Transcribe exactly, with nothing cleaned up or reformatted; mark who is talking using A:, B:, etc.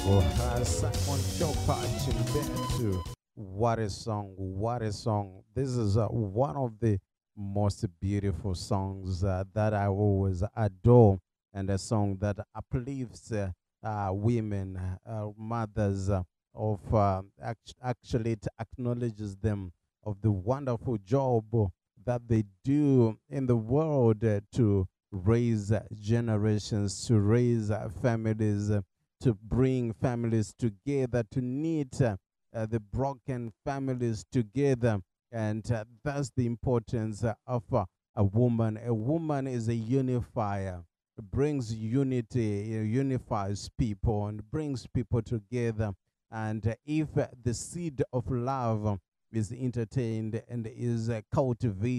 A: Oh, uh, Simon Chopa Chimbetu. What a song! What a song! This is uh, one of the most beautiful songs uh, that I always adore, and a song that uplifts uh, uh, women, uh, mothers, uh, of uh, act- actually it acknowledges them of the wonderful job that they do in the world uh, to raise uh, generations, to raise uh, families. Uh, to bring families together, to knit uh, uh, the broken families together. And uh, that's the importance uh, of uh, a woman. A woman is a unifier, brings unity, uh, unifies people, and brings people together. And uh, if uh, the seed of love is entertained and is uh, cultivated,